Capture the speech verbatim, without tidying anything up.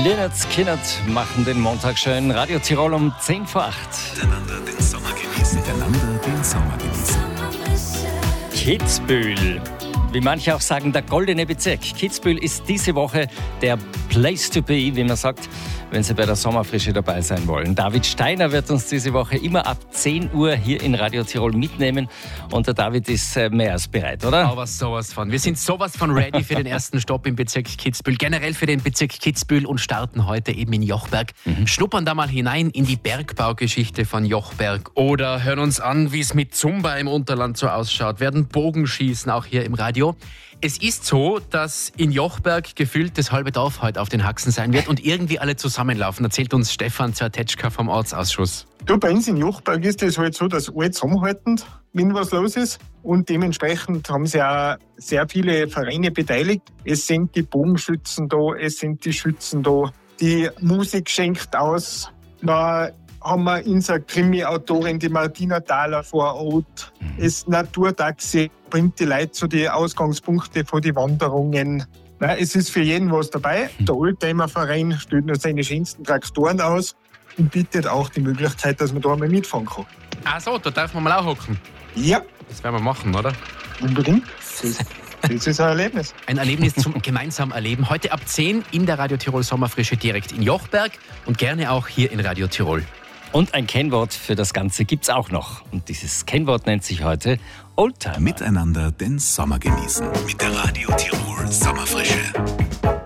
Lynyrd Skynyrd machen den Montag schön. Radio Tirol um zehn vor acht. Miteinander den Sommer genießen. Miteinander den Sommer genießen. Kitzbühel. Wie manche auch sagen, der goldene Bezirk. Kitzbühel ist diese Woche der Place to be, wie man sagt, wenn Sie bei der Sommerfrische dabei sein wollen. David Steiner wird uns diese Woche immer ab zehn Uhr hier in Radio Tirol mitnehmen. Und der David ist mehr als bereit, oder? Aber sowas von. Wir sind sowas von ready für den ersten Stopp im Bezirk Kitzbühel. Generell für den Bezirk Kitzbühel und starten heute eben in Jochberg. Mhm. Schnuppern da mal hinein in die Bergbaugeschichte von Jochberg. Oder hören uns an, wie es mit Zumba im Unterland so ausschaut. Werden Bogenschießen auch hier im Radio. Es ist so, dass in Jochberg gefühlt das halbe Dorf heute auf den Haxen sein wird und irgendwie alle zusammenlaufen, erzählt uns Stefan Zertetschka vom Ortsausschuss. Du, bei uns in Jochberg ist es halt so, dass alle zusammenhalten, wenn was los ist. Und dementsprechend haben sich auch sehr viele Vereine beteiligt. Es sind die Bogenschützen da, es sind die Schützen da. Die Musik schenkt aus. Da haben wir unsere Krimi-Autorin, die Martina Thaler vor Ort. Das Naturtaxi bringt die Leute zu den Ausgangspunkten von den Wanderungen. Nein, es ist für jeden was dabei. Der Oldtimer-Verein stellt noch seine schönsten Traktoren aus und bietet auch die Möglichkeit, dass man da einmal mitfahren kann. Ach so, da darf man mal auch hocken. Ja. Das werden wir machen, oder? Unbedingt. Das, das ist ein Erlebnis. Ein Erlebnis zum gemeinsamen Erleben. Heute ab zehn in der Radio Tirol Sommerfrische direkt in Jochberg und gerne auch hier in Radio Tirol. Und ein Kennwort für das Ganze gibt's auch noch. Und dieses Kennwort nennt sich heute Oldtimer. Miteinander den Sommer genießen. Mit der Radio Tirol Sommerfrische.